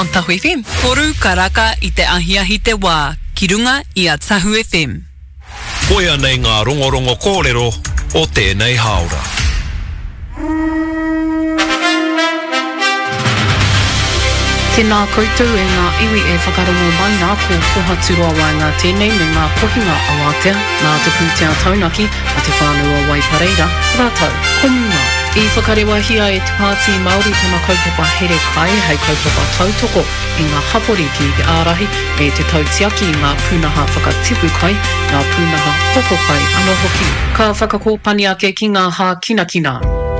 Tahu FM. Poru karaka I te ahiahi te wā, ki runga I a Tahu FM. Koia nei ngā rongorongo kōrero o tēnei haora. Tēnā koutou e ngā iwi e whakarongo mai nā ko poha turoa wai ngā tēnei me ngā pohinga awatea, nā te pūtea taunaki a te whānua Waipareira, rātau, komunga. I whakarewahia e te Pāti Māori tana kaupapa here kai hei kaupapa tautoko I ngā hapori ki te ārahi e te tautiaki I ngā pūnaha whakatipu kai, ngā pūnaha hoko kai anō hoki. Ka whakakōpani ake ki ngā hā kinakina.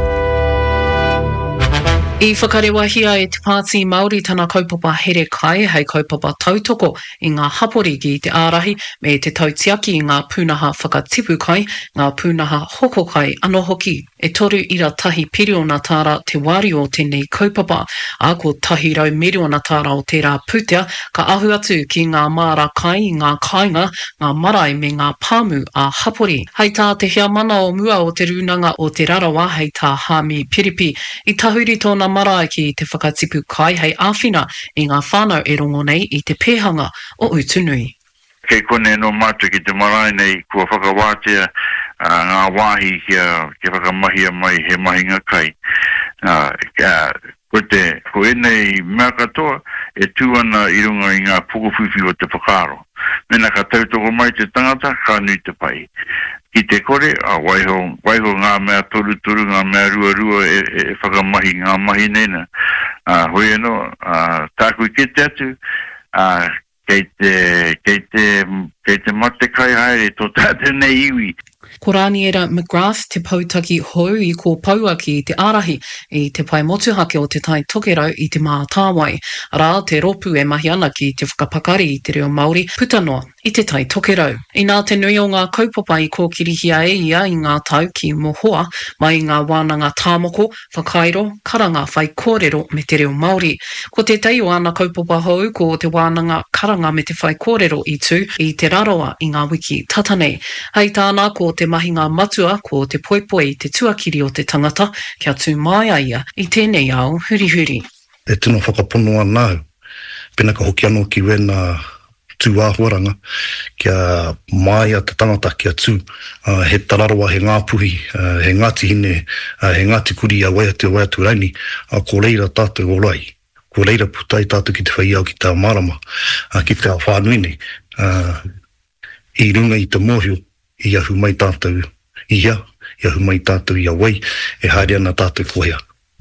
I whakarewahia e te Pāti Māori tana kaupapa here kai hei kaupapa tautoko I ngā hapori ki te ārahi me te tautiaki I ngā pūnaha whakatipu kai, ngā pūnaha hoko kai anō hoki. E toru ira tahi piriona tāra te wāri o tēnei kaupapa, a ko tahi rau miriona tāra o tērā pūtea, ka ahu atu ki ngā māra kai, ngā kāinga, ngā marae me ngā pāmu a hapori. Hei tā te hea mana o mua o te runanga o te rarawa hei tā hāmi piripi, I tahuri tōna marae ki te whakatipu kai hei āwhina I ngā whānau e rongo nei I te pēhanga o Utunui. Kei kone no mātu ki te marae nei kua whakawātea ngā wāhi kia whakamahia mai he mahinga kai. Ko enei mea katoa e tūana I runga I ngā pukuwhiwhi o te whakaro. Mena ka tautoko mai te tangata ka nui te pai. Ki te kore, waiho ngā mea toru, ngā mea rua e whakamahi ngā mahi nena. Hoi anō, tākui ke te atu, kei te mate kai haere tō tātou nei iwi. Ko Rāniera McGrath te pautaki hou I ko paua ki te ārahi I te pai motuhake o te tai tokerau I te mātāwai. Rā te ropu e mahi ana ki te whakapakari I te reo Māori putanoa I te tai tokerau. I nā te nui o ngā kaupapa I kōkirihia e ia I ngā tau ki mohoa mai ngā wānanga tāmoko, whakairo, karanga whai kōrero me te reo Māori. Ko te tei o ana kaupapa hou ko te wānanga karanga me te whai kōrero I tū I te raroa I ngā wiki tatanei. Hei tāna ko te mahinga matua ko te poepoe I te tuakiri o te tangata kia tū mai ia I tēnei ao huri. E tino whakapono anau, pena ka hoki anō ki wena tū āhuaranga, kia mai a te tangata kia tū, he tararoa he ngāpuhi, he ngāti hine, he ngāti kuri a waiatu raini, ko reira tātou orai, ko reira putai tātou ki te whaiau ki tā marama, ki te whānuine, I runga I te mōhio, I ahu mai tātou ia, I ahu mai tātou ia wai, e haere ana tātou koea.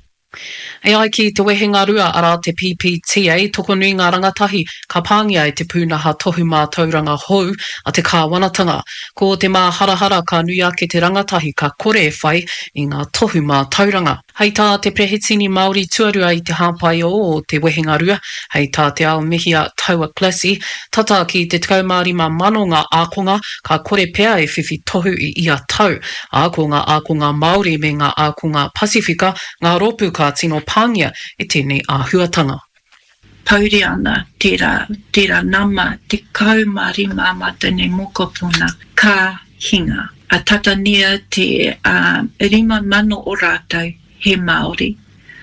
E ai ki te wehenga rua ara te PPTA, toko nui ngā rangatahi ka pāngia I te pūnaha tohu mā tauranga hou a te kāwanatanga. Ko te mā harahara ka nui ake te rangatahi ka kore e whai I ngā tohu mā tauranga. Hei tā te prehetini Māori tuarua I te hāpai o te wehenga rua, hei tā te ao mihia taua klasi, tata ki te taumārima mano ngā ākonga ka kore pea e whiwhi tohu I ia tau. Ko ngā ākonga Māori me ngā ākonga Pasifika, ngā ropu ka tino pāngia I tēnei āhuatanga. Pauri ana tērā nama te kaumārima matane mokopuna ka hinga. A tatania te 5,000 o rātou he Māori.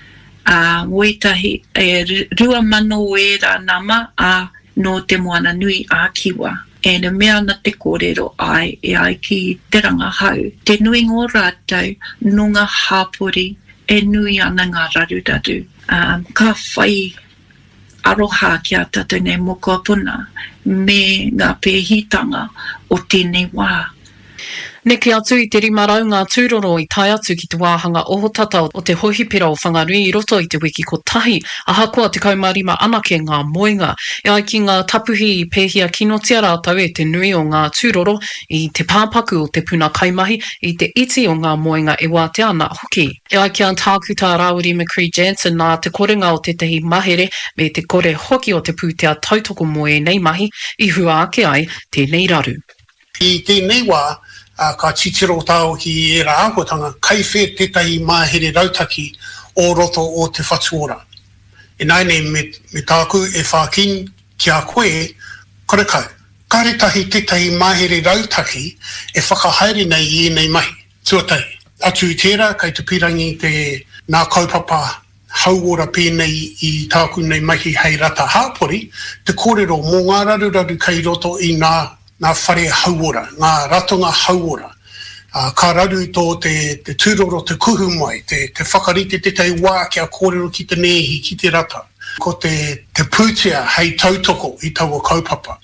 Wetahi e 2,000 o e rā nama no te moana nui a Kiwa. E na mea na te kōrero ai e ai ki te rangahau. Te nui ngō rātou nunga hāpori e nui ana ngā raruraru. Ka whai aroha ki a tātou nei mokopuna me ngā pēhitanga o tēnei wā. Neke atu I te rimarau ngā tūroro I tai atu ki te wāhanga ohotata o te hohipera o whangarui I roto I te wiki ko tahi, ahakoa te kaumārima anake ngā moenga. E ai ki ngā tapuhi I pēhia kinotia rātau e te nui o ngā tūroro I te pāpaku o te puna kaimahi I te iti o ngā moenga e wā te ana hoki. E ai ki an tākuta Rāuri McCree Jansen nā te korenga o te tehi mahere me te kore hoki o te pūtea tautoko moe nei mahi I hua ake ai tēnei raru. I tēnei wā, ka titiro tāo ki e rā ākotanga, kai whē tētai māhere rautaki o roto o te whatuora. E nai nei me tāku e whākin ki a koe, kore kau. Karetahi tētai māhere rautaki e whakahaere nei I nei mahi. Tuatai, atu I tērā, kai te pirangi te nā kaupapa hauora pēnei I tāku nei mahi hei rata hāpori, te kōrero mō ngā raruraru kei roto I ngā whare hauora, ngā ratonga hauora. Ka raru tō te tūroro te kuhu mai, te whakarite te tei wā kia kōrero ki te nehi, ki te rata. Ko te pūtea hei tautoko I taua kaupapa.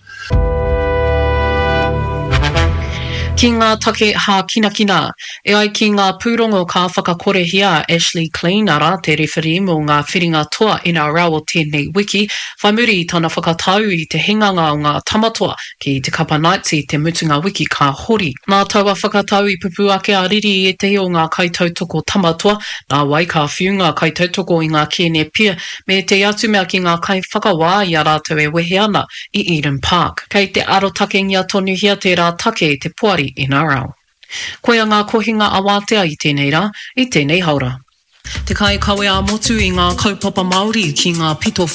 Ki ngā take hā kina, e ai ki ngā pūrongo ka whakakorehia Ashley Cleanara, te referee mō ngā whiringa toa NRL o tēnei wiki, whai muri I tana whakatau I te henganga o ngā tamatoa ki te Kapa Knights I te mutunga wiki ka hori. Nā taua whakatau I pupu ake a riri e te o ngā kaitautoko tamatoa, nā wai ka whiu ngā kaitautoko I ngā kēne pia, me te atu mea ki ngā kai whakawā I a rātou e wehe ana I Eden Park. Kei te arotake ngia tonuhia te rā take te puari NRL. Koia ngā kohinga awatea I tēnei rā, I tēnei haura. Te kai kawe a motu I ngā kaupapa Māori ki ngā pito